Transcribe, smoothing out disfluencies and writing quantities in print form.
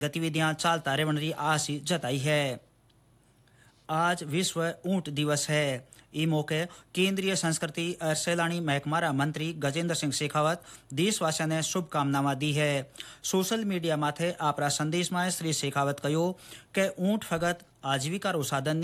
गतिविधियां चालता रहने की आस जताई है। आज विश्व ऊंट दिवस है। ई मौके केंद्रीय संस्कृति और सैलानी महकमारा मंत्री गजेंद्र सिंह शेखावत देशवासियों ने शुभकामनाएं दी है। सोशल मीडिया माथे आपरा संदेश में श्री शेखावत कहो कि ऊंट फगत आजीविका रो साधन